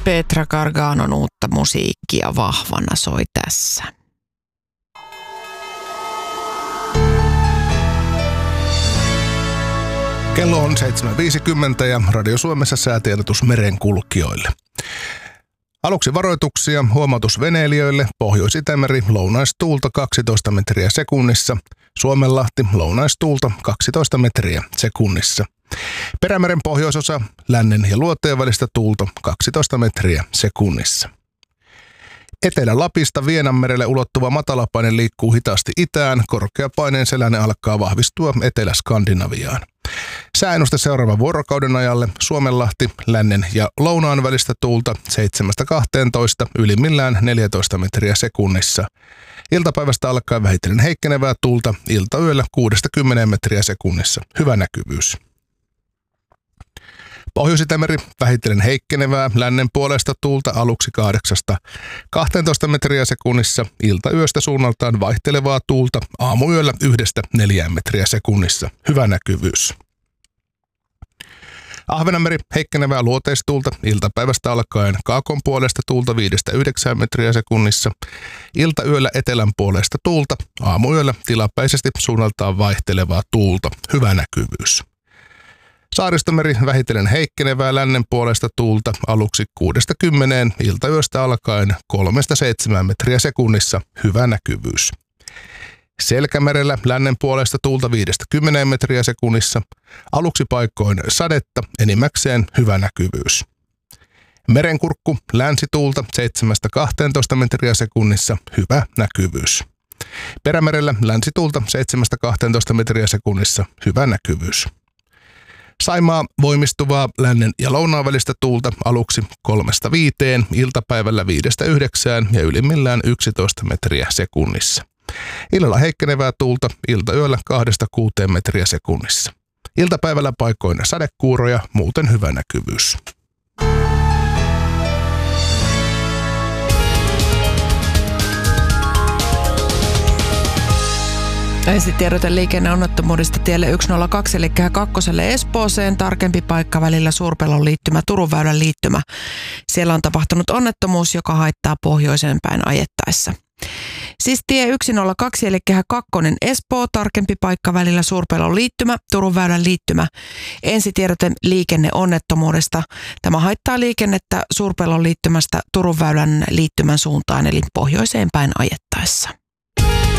Petra Garganon uutta musiikkia vahvana soi tässä. Kello on 7.50 ja Radio Suomessa säätiedotus merenkulkijoille. Aluksi varoituksia, huomautus veneilijöille, Pohjois-Itämeri, lounaistuulta 12 metriä sekunnissa, Suomenlahti, lounaistuulta 12 metriä sekunnissa. Perämeren pohjoisosa, lännen ja luoteen välistä tuulta 12 metriä sekunnissa. Etelä-Lapista Vienanmerelle ulottuva matalapaine liikkuu hitaasti itään, korkeapaineen selänne alkaa vahvistua Etelä-Skandinaviaan. Sääennuste seuraavan vuorokauden ajalle Suomenlahti, lännen ja lounaan välistä tuulta 7-12, ylimmillään 14 metriä sekunnissa. Iltapäivästä alkaen vähitellen heikkenevää tuulta, iltayöllä 6-10 metriä sekunnissa. Hyvä näkyvyys. Pohjois-Itämeri vähitellen heikkenevää, lännen puolesta tuulta aluksi 8-12 metriä sekunnissa, iltayöstä suunnaltaan vaihtelevaa tuulta, aamuyöllä 1-4 metriä sekunnissa. Hyvä näkyvyys. Ahvenanmeri heikkenevää luoteistuulta, iltapäivästä alkaen kaakon puolesta tuulta 5-9 metriä sekunnissa, iltayöllä etelän puolesta tuulta, aamuyöllä tilapäisesti suunnaltaan vaihtelevaa tuulta. Hyvä näkyvyys. Saaristomeri vähitellen heikkenevää, lännen puolesta tuulta aluksi 6-10, iltayöstä alkaen 3-7 metriä sekunnissa. Hyvä näkyvyys. Selkämerellä lännen puolesta tuulta 5-10 metriä sekunnissa, aluksi paikkoin sadetta, enimmäkseen hyvä näkyvyys. Merenkurkku länsituulta 7-12 metriä sekunnissa, hyvä näkyvyys. Perämerellä länsituulta 7-12 metriä sekunnissa, hyvä näkyvyys. Saimaa voimistuvaa lännen ja lounaan välistä tuulta aluksi 3-5, iltapäivällä 5-9 ja ylimmillään 11 metriä sekunnissa. Illalla heikkenevää tuulta, iltayöllä 2-6 metriä sekunnissa. Iltapäivällä paikoin sadekuuroja, muuten hyvä näkyvyys. Ensitiedote liikenneonnettomuudesta tielle 102 eli kakkoselle Espooseen, tarkempi paikka välillä Suurpellon liittymä, Turun väylän liittymä. Siellä on tapahtunut onnettomuus, joka haittaa pohjoiseen päin ajettaessa. Siis tie 102 eli kakkonen Espoo, tarkempi paikka välillä Suurpellon liittymä, Turun väylän liittymä. Ensitiedote liikenneonnettomuudesta. Tämä haittaa liikennettä Suurpellon liittymästä Turun väylän liittymän suuntaan eli pohjoiseen päin ajettaessa.